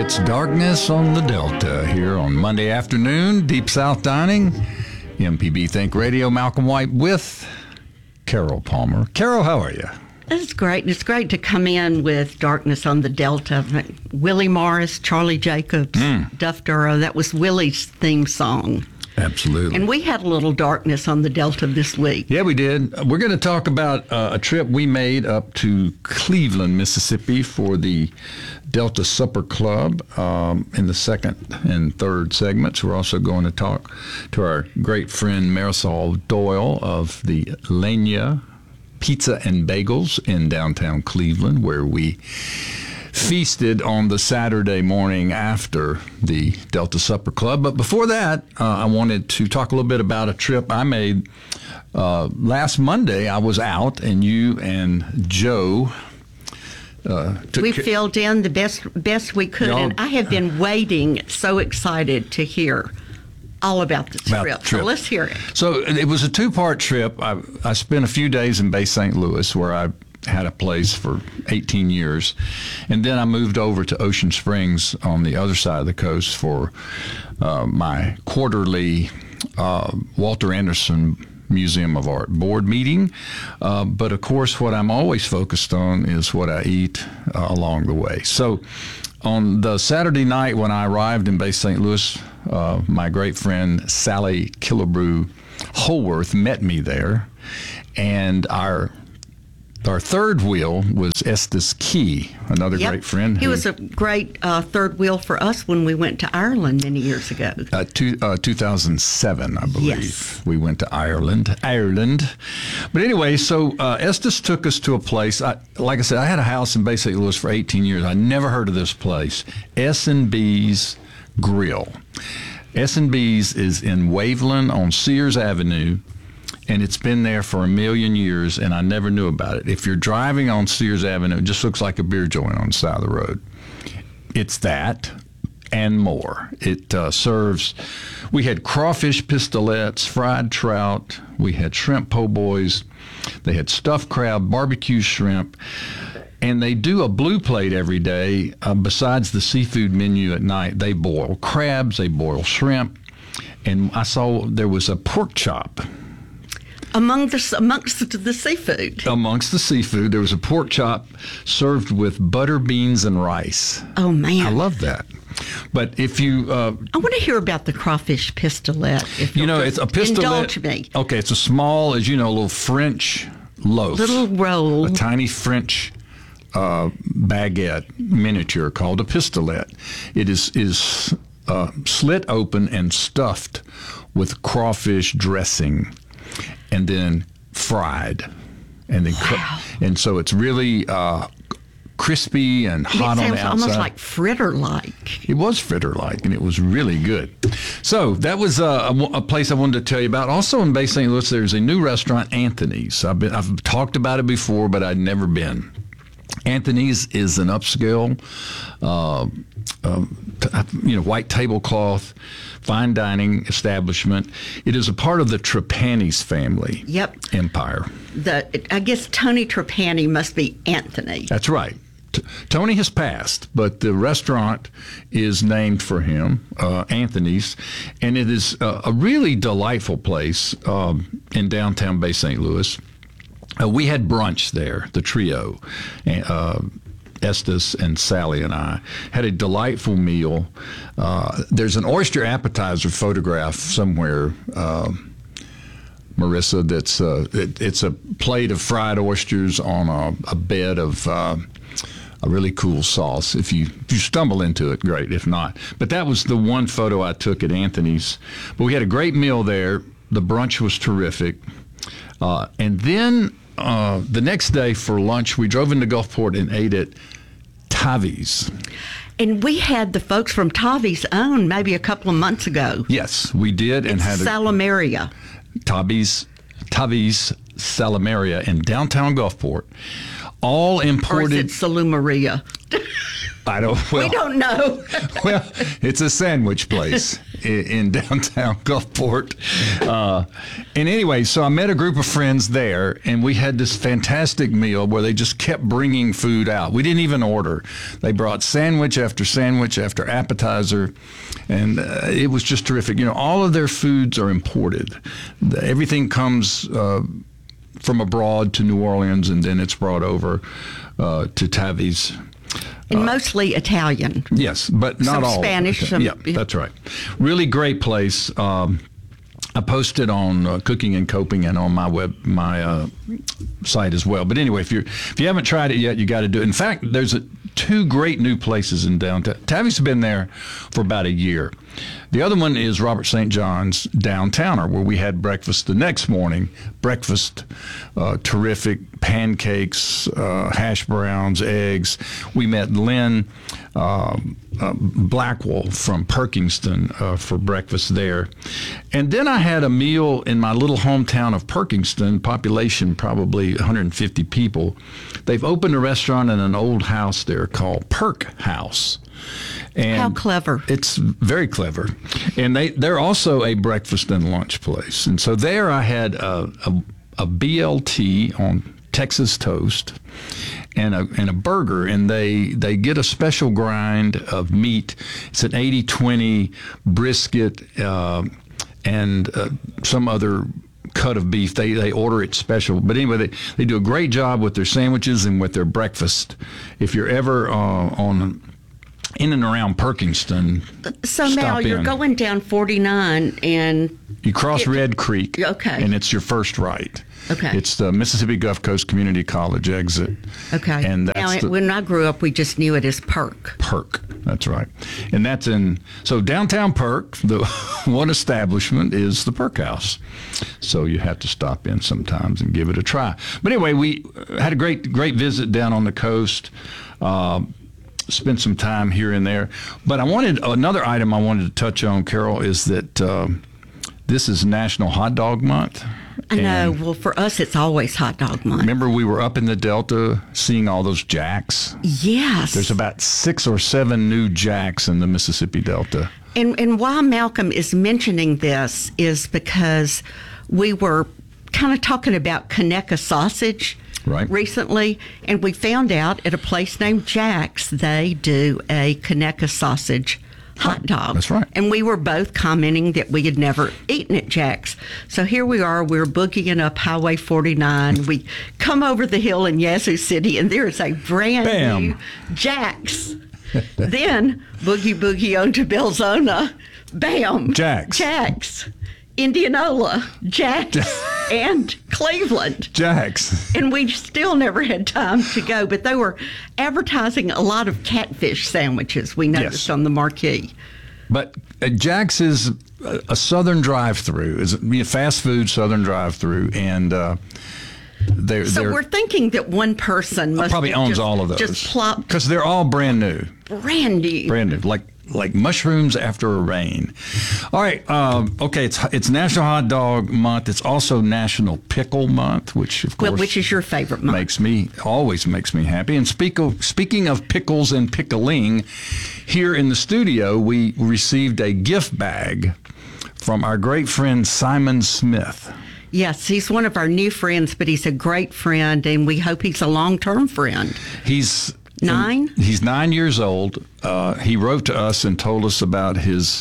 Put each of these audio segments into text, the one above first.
It's Darkness on the Delta here on Monday afternoon, Deep South Dining, MPB Think Radio, Malcolm White with Carol Palmer. Carol, how are you? It's great. And it's great to come in with Darkness on the Delta. Willie Morris, Charlie Jacobs, Duff Duro. That was Willie's theme song. Absolutely. And we had a little darkness on the Delta this week. Yeah, we did. We're going to talk about a trip we made up to Cleveland, Mississippi for the Delta Supper Club in the second and third segments. We're also going to talk to our great friend Marisol Doyle of the Lenya Pizza and Bagels in downtown Cleveland, where we feasted on the Saturday morning after the Delta Supper Club. But before that, I wanted to talk a little bit about a trip I made last Monday. I was out, and you and Joe we filled in the best we could, and I have been waiting, so excited to hear all about the trip. So let's hear it. So it was a two-part trip. I spent a few days in Bay St. Louis, where I had a place for 18 years. And then I moved over to Ocean Springs on the other side of the coast for my quarterly Walter Anderson Museum of Art board meeting. But of course, what I'm always focused on is what I eat along the way. So on the Saturday night when I arrived in Bay St. Louis, my great friend Sally Killebrew Holworth met me there, and our third wheel was Estes Key, another great friend. He was a great third wheel for us when we went to Ireland many years ago. 2007, I believe. Yes. We went to Ireland. But anyway, so Estes took us to a place. Like I said, I had a house in Bay St. Louis for 18 years. I never heard of this place, S&B's Grill. S&B's is in Waveland on Sears Avenue, and it's been there for a million years, and I never knew about it. If you're driving on Sears Avenue, it just looks like a beer joint on the side of the road. It's that and more. It serves, we had crawfish pistolets, fried trout, we had shrimp po' boys, they had stuffed crab, barbecue shrimp, and they do a blue plate every day. Besides the seafood menu at night, they boil crabs, they boil shrimp, and I saw there was a pork chop. Amongst the seafood. Amongst the seafood, there was a pork chop served with butter, beans, and rice. Oh, man. I love that. But if you... I want to hear about the crawfish pistolet. It's a pistolet. Indulge me. Okay, it's a small, as you know, little French loaf. Little roll. A tiny French baguette miniature called a pistolet. It is slit open and stuffed with crawfish dressing, and then fried, and then and so it's really crispy and hot on the outside. It sounds almost like fritter-like. It was fritter-like, and it was really good. So that was a place I wanted to tell you about. Also in Bay St. Louis, there's a new restaurant, Anthony's. I've talked about it before, but I'd never been. Anthony's is an upscale, white tablecloth, fine dining establishment. It is a part of the Trapani's family empire. I guess Tony Trapani must be Anthony. That's right. Tony has passed, but the restaurant is named for him, Anthony's, and it is a really delightful place in downtown Bay St. Louis. We had brunch there, the trio. Estes and Sally and I had a delightful meal. There's an oyster appetizer photograph somewhere, Marissa, that's it's a plate of fried oysters on a bed of a really cool sauce. If you stumble into it, great. If not. But that was the one photo I took at Anthony's. But we had a great meal there. The brunch was terrific. And then the next day for lunch, we drove into Gulfport and ate at Tavi's. And we had the folks from Tavi's on maybe a couple of months ago. Yes, we did. And had Salamaria. Tavi's Salamaria in downtown Gulfport. All imported. Or is it Salumaria? I don't. Well, we don't know. Well, it's a sandwich place in downtown Gulfport. And anyway, so I met a group of friends there, and we had this fantastic meal where they just kept bringing food out. We didn't even order. They brought sandwich after appetizer, and it was just terrific. You know, all of their foods are imported. Everything comes from abroad to New Orleans, and then it's brought over to Tavis. And mostly Italian. Yes, but not some all. Spanish. Yeah, that's right. Really great place. I posted on Cooking and Coping and on my site as well. But anyway, if you haven't tried it yet, you got to do it. In fact, there's two great new places in downtown. Tavi's been there for about a year. The other one is Robert St. John's Downtowner, where we had breakfast the next morning. Breakfast, terrific, pancakes, hash browns, eggs. We met Lynn Blackwell from Perkingston for breakfast there. And then I had a meal in my little hometown of Perkingston, population probably 150 people. They've opened a restaurant in an old house there called Perk House. And how clever. It's very clever. And they're also a breakfast and lunch place. And so there I had a BLT on Texas toast and a burger, and they get a special grind of meat. It's an 80-20 brisket and some other cut of beef. They order it special. But anyway, they do a great job with their sandwiches and with their breakfast. If you're ever in and around Perkingston, so now you're going down 49 and you cross Red Creek. Okay. And it's your first right. Okay. It's the Mississippi Gulf Coast Community College exit. Okay. And that's when I grew up, we just knew it as Perk. Perk, that's right. And that's so downtown Perk, the one establishment is the Perk House. So you have to stop in sometimes and give it a try. But anyway, we had a great visit down on the coast. Spent some time here and there. But another item I wanted to touch on, Carol, is that this is National Hot Dog Month. I know. Well, for us, it's always Hot Dog Month. Remember, we were up in the Delta seeing all those jacks? Yes. There's about 6 or 7 new jacks in the Mississippi Delta. And why Malcolm is mentioning this is because we were kind of talking about Conecuh sausage recently, and we found out at a place named Jack's, they do a Conecuh sausage hot dog. That's right. And we were both commenting that we had never eaten at Jack's. So here we are, we're boogieing up Highway 49. We come over the hill in Yazoo City, and there is a brand new Jack's. Then boogie on to Belzona. Bam. Jack's. Indianola, Jack's, and Cleveland. Jack's. And we still never had time to go, but they were advertising a lot of catfish sandwiches, we noticed on the marquee. But Jack's is a southern drive-through, is a fast food southern drive-through, and we're thinking that one person must probably owns all of those. Just plopped. Because they're all brand new. Brand new. Like mushrooms after a rain. All right. Okay. It's National Hot Dog Month. It's also National Pickle Month, which of course, which is your favorite month? Always makes me happy. And speaking of pickles and pickling, here in the studio we received a gift bag from our great friend Simon Smith. Yes, he's one of our new friends, but he's a great friend, and we hope he's a long-term friend. He's 9? He's 9 years old. He wrote to us and told us about his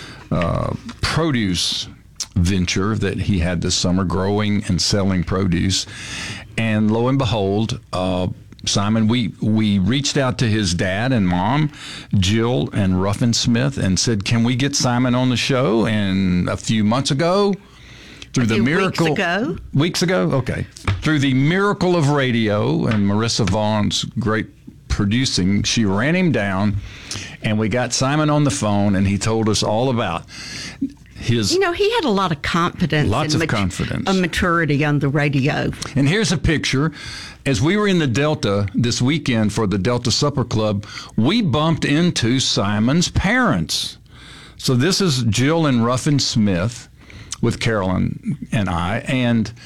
produce venture that he had this summer, growing and selling produce. And lo and behold, Simon, we reached out to his dad and mom, Jill and Ruffin Smith, and said, can we get Simon on the show? And a few months ago, through the miracle, weeks ago, okay, through the miracle of radio and Marissa Vaughn's great producing, she ran him down, and we got Simon on the phone, and he told us all about his. He had a lot of confidence. Lots of confidence. A maturity on the radio. And here's a picture. As we were in the Delta this weekend for the Delta Supper Club, we bumped into Simon's parents. So this is Jill and Ruffin Smith with Carolyn and I, and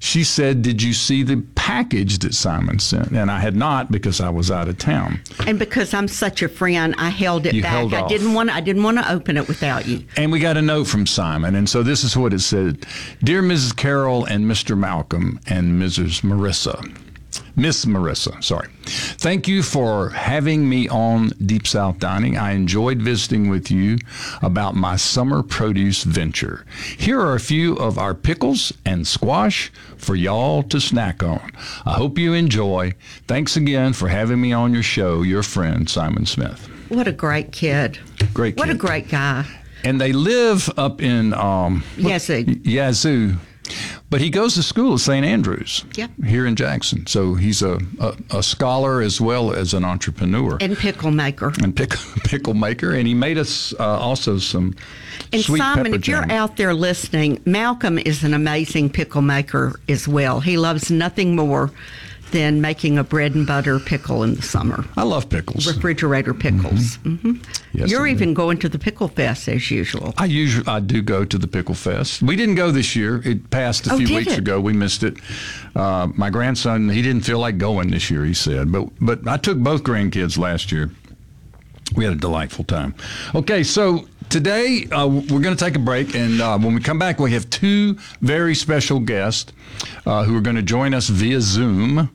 she said, "Did you see the package that Simon sent?" And I had not, because I was out of town. And because I'm such a friend, I held it You back. held I off. didn't want to open it without you. And we got a note from Simon, and so this is what it said: "Dear Mrs. Carroll and Mr. Malcolm and Mrs. Marissa." Miss Marissa, sorry. "Thank you for having me on Deep South Dining. I enjoyed visiting with you about my summer produce venture. Here are a few of our pickles and squash for y'all to snack on. I hope you enjoy. Thanks again for having me on your show. Your friend, Simon Smith." What a great kid. Great What a kid. great guy. And they live up in Yazoo. Yazoo. But he goes to school at St. Andrews Yep. here in Jackson. So he's a scholar as well as an entrepreneur And pickle maker. and pickle maker. And he made us also some And sweet Simon, pepper if you're jam. out there listening, Malcolm is an amazing pickle maker as well. He loves nothing more than making a bread and butter pickle in the summer. I love pickles. Refrigerator pickles. Yes, You're indeed. even going to the pickle fest as usual. I do go to the Pickle Fest. We didn't go this year. It passed a Oh, few did weeks it? ago. We missed it. My grandson, he didn't feel like going this year, he said. But I took both grandkids last year. We had a delightful time. Okay, so today we're going to take a break, and when we come back, we have two very special guests who are going to join us via Zoom,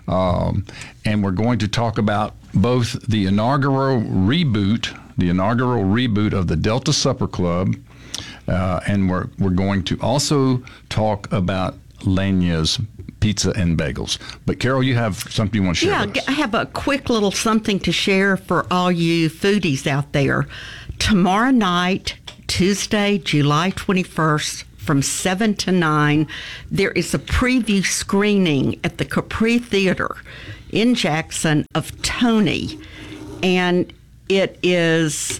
and we're going to talk about both the inaugural reboot of the Delta Supper Club, and we're going to also talk about Lanya's Pizza and Bagels. But Carol, you have something you want to share Yeah, with us. I have a quick little something to share for all you foodies out there. Tomorrow night, Tuesday, July 21st, from 7 to 9, there is a preview screening at the Capri Theater in Jackson of Tony. And it is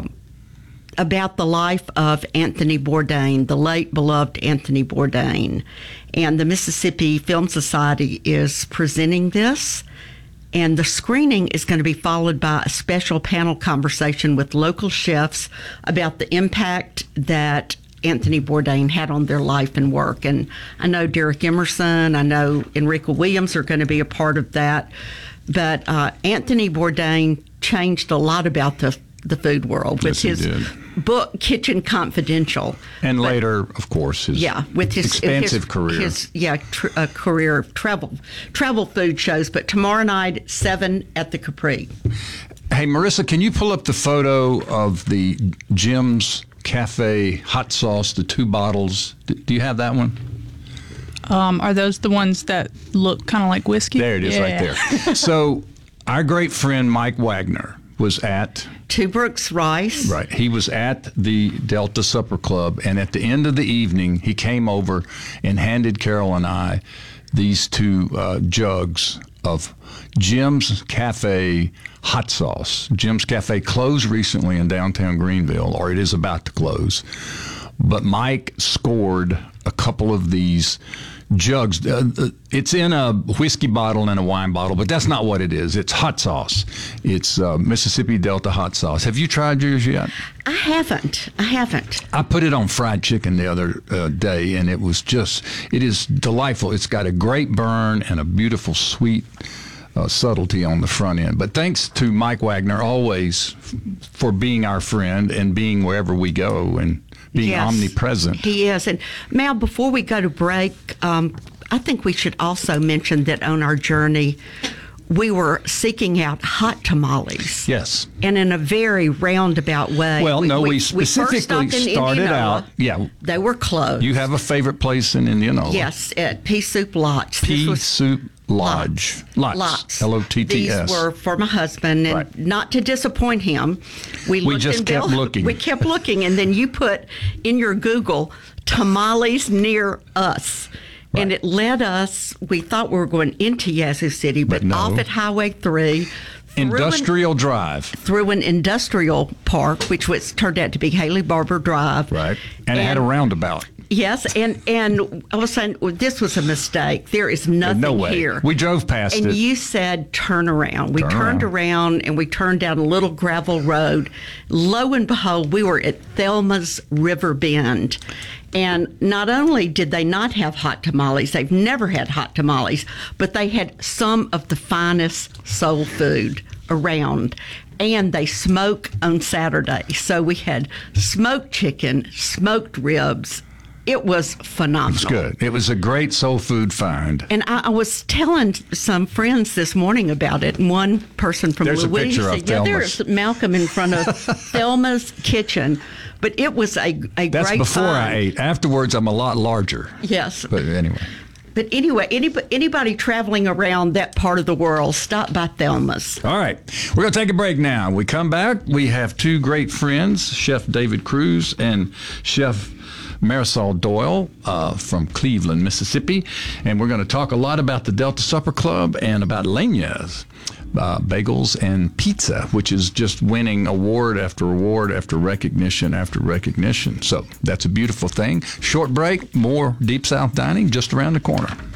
about the life of Anthony Bourdain, the late beloved Anthony Bourdain. And the Mississippi Film Society is presenting this. And the screening is going to be followed by a special panel conversation with local chefs about the impact that Anthony Bourdain had on their life and work. And I know Derek Emerson, I know Enrica Williams are going to be a part of that. But Anthony Bourdain changed a lot about the food world with Yes, he his did. book Kitchen Confidential. And later, of course, his With his expansive career. His career of travel food shows. But tomorrow night, 7 at the Capri. Hey, Marissa, can you pull up the photo of the Jim's Cafe hot sauce, the 2 bottles? Do you have that one? Are those the ones that look kind of like whiskey? There it is, right there. So our great friend Mike Wagner was at... Two Brooks Rice. Right. He was at the Delta Supper Club, and at the end of the evening, he came over and handed Carol and I these 2 jugs of Jim's Cafe hot sauce. Jim's Cafe closed recently in downtown Greenville, or it is about to close. But Mike scored a couple of these jugs. It's in a whiskey bottle and a wine bottle, but that's not what it is. It's hot sauce. It's Mississippi Delta hot sauce. Have you tried yours yet? I haven't. I put it on fried chicken the other day, and it is delightful. It's got a great burn and a beautiful sweet subtlety on the front end. But thanks to Mike Wagner always for being our friend and being wherever we go and being Yes, omnipresent. He is. And Mal, before we go to break, I think we should also mention that on our journey, we were seeking out hot tamales. Yes. And in a very roundabout way. Well, we first specifically stopped in started Indianola. out. Yeah. They were closed. You have a favorite place in Indianola? Yes, at Pea Soup Lots. This Pea was Soup Lodge. Lots. Lotts. These were for my husband, and Right. not to disappoint him, we just in kept looking. We kept looking, and then you put in your Google tamales near us. And Right. it led us, we thought we were going into Yazoo City, but no. off at Highway 3. Industrial Drive. Through an industrial park, which turned out to be Haley Barber Drive. Right. And it had a roundabout. Yes, and I was saying, well, this was a mistake. There is nothing No way. here. We drove past And it. you said turn around. We Turn turned around. around and we turned down a little gravel road. Lo and behold, we were at Thelma's River Bend. And not only did they not have hot tamales, they've never had hot tamales, but they had some of the finest soul food around. And they smoke on Saturday. So we had smoked chicken, smoked ribs. It was phenomenal. It's good. It was a great soul food find. And I was telling some friends this morning about it, and one person from There's Louise a picture of said, "Yeah, Thelma's. there's Malcolm in front of Thelma's kitchen." But it was a That's great before find. I ate. Afterwards, I'm a lot larger. Yes. But anyway. But anyway, anybody traveling around that part of the world, stop by Thelma's. All right. We're going to take a break now. We come back. We have two great friends, Chef David Cruz and Chef Marisol Doyle from Cleveland, Mississippi. And we're going to talk a lot about the Delta Supper Club and about Leña's bagels and pizza, which is just winning award after award after recognition after recognition. So that's a beautiful thing. Short break, more Deep South dining just around the corner.